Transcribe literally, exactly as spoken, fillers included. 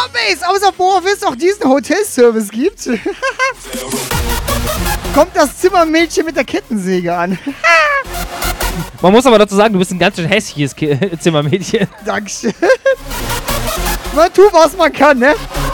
Base, außer worauf es auch diesen Hotelservice gibt. Kommt das Zimmermädchen mit der Kettensäge an. Man muss aber dazu sagen, du bist ein ganz schön hässliches Ki Zimmermädchen. Dankeschön. Man tut, was man kann, ne?